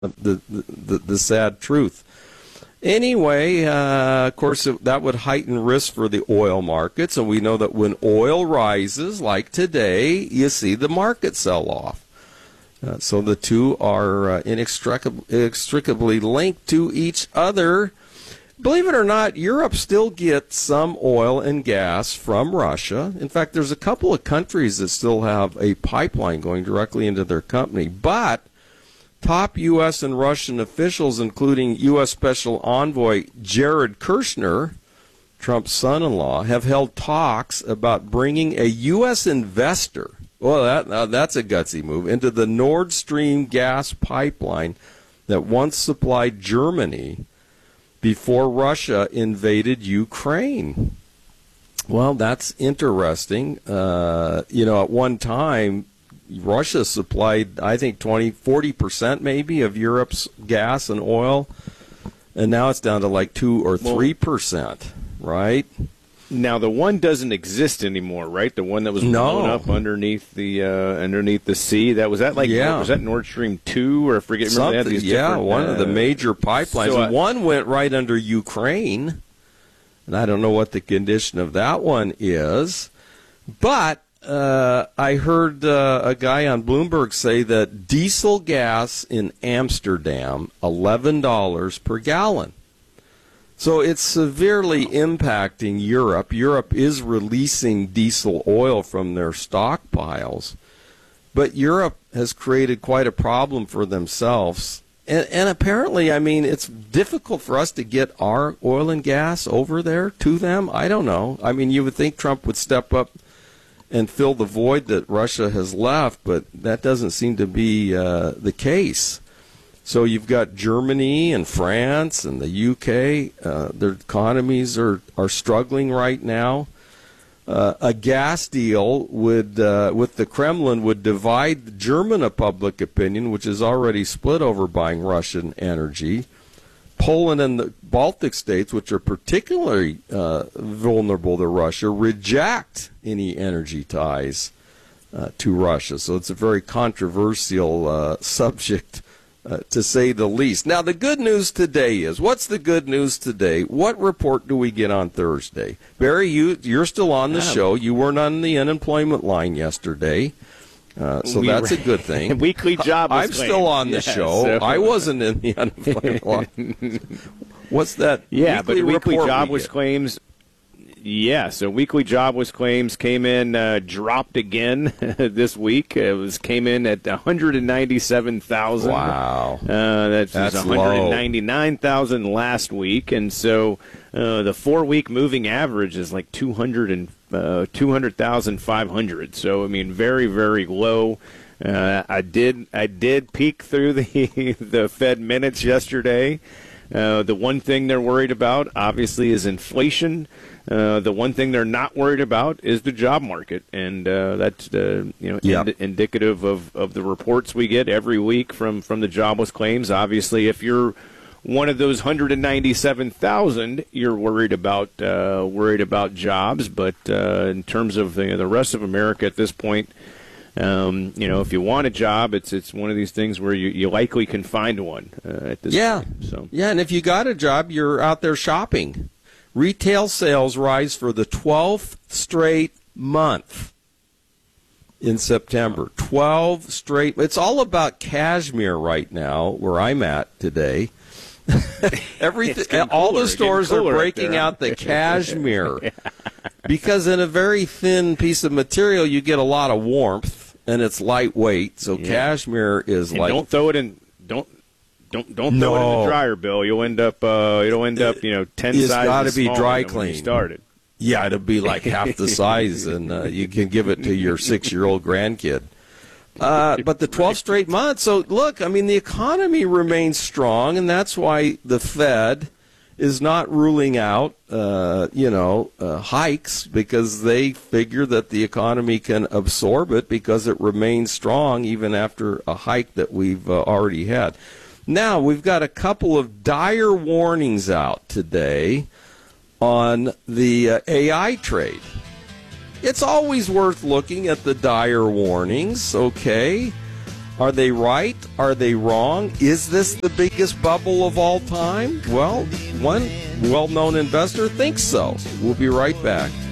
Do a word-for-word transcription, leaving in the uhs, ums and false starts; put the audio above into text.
the, the, the sad truth. Anyway, uh, of course, it, that would heighten risk for the oil markets, and we know that when oil rises, like today, you see the market sell off. Uh, so the two are uh, inextricably, inextricably linked to each other. Believe it or not, Europe still gets some oil and gas from Russia. In fact, there's a couple of countries that still have a pipeline going directly into their company. But top U S and Russian officials, including U S Special Envoy Jared Kushner, Trump's son-in-law, have held talks about bringing a U S investor, well, that, uh, that's a gutsy move, into the Nord Stream gas pipeline that once supplied Germany before Russia invaded Ukraine. Well, that's interesting. Uh, you know, at one time, Russia supplied, I think, twenty, forty percent maybe of Europe's gas and oil, and now it's down to like two or three percent, right? Now, the one doesn't exist anymore, right? The one that was no. blown up underneath the uh, underneath the sea. That was that like yeah. was that Nord Stream two or I forget? Remember they had these yeah, one uh, of the major pipelines. So I, one went right under Ukraine, and I don't know what the condition of that one is, but uh, I heard uh, a guy on Bloomberg say that diesel gas in Amsterdam, eleven dollars per gallon. So it's severely impacting Europe. Europe is releasing diesel oil from their stockpiles, but Europe has created quite a problem for themselves. And, and apparently, I mean, it's difficult for us to get our oil and gas over there to them. I don't know. I mean, you would think Trump would step up and fill the void that Russia has left, but that doesn't seem to be uh, the case. So you've got Germany and France and the U K. Uh, their economies are, are struggling right now. Uh, a gas deal would, uh, with the Kremlin would divide the German public opinion, which is already split over buying Russian energy. Poland and the Baltic states, which are particularly uh, vulnerable to Russia, reject any energy ties uh, to Russia. So it's a very controversial uh, subject, Uh, to say the least. Now, the good news today is, what's the good news today? What report do we get on Thursday? Barry, you, you're still on the yeah. show. You weren't on the unemployment line yesterday, uh, so we that's were, a good thing. Weekly job I'm claims. still on the yeah, show. So. I wasn't in the unemployment line. What's that? Yeah, weekly but the weekly report jobless claims... Yeah, so weekly jobless claims came in, uh, dropped again this week. It was came in at one hundred ninety-seven thousand. Wow. Uh, that's that's one hundred ninety-nine thousand last week. And so uh, the four-week moving average is like two hundred and, uh, two hundred thousand five hundred. So, I mean, very, very low. Uh, I did I did peek through the, the Fed minutes yesterday. Uh, the one thing they're worried about, obviously, is inflation. Uh, the one thing they're not worried about is the job market, and uh, that's uh, you know yep. ind- indicative of, of the reports we get every week from, from the jobless claims. Obviously, if you're one of those one hundred ninety-seven thousand, you're worried about uh, worried about jobs. But uh, in terms of the, the rest of America at this point, um, you know, if you want a job, it's it's one of these things where you, you likely can find one uh, at this yeah. point. So. Yeah, and if you got a job, you're out there shopping. Retail sales rise for the twelfth straight month in September. twelve straight. It's all about cashmere right now, where I'm at today. Everything, all the stores are breaking out the cashmere yeah. because in a very thin piece of material, you get a lot of warmth and it's lightweight. So yeah. cashmere is and like. Don't throw it in. Don't. Don't don't throw no. it in the dryer, Bill. You'll end up uh, it'll end up you know ten it's sizes gotta be smaller dry than when you clean. started. Yeah, it'll be like half the size, and uh, you can give it to your six-year-old grandkid. Uh, but the twelve straight months. So look, I mean, the economy remains strong, and that's why the Fed is not ruling out uh, you know uh, hikes, because they figure that the economy can absorb it because it remains strong even after a hike that we've uh, already had. Now, we've got a couple of dire warnings out today on the uh, A I trade. It's always worth looking at the dire warnings, okay? Are they right? Are they wrong? Is this the biggest bubble of all time? Well, one well-known investor thinks so. We'll be right back.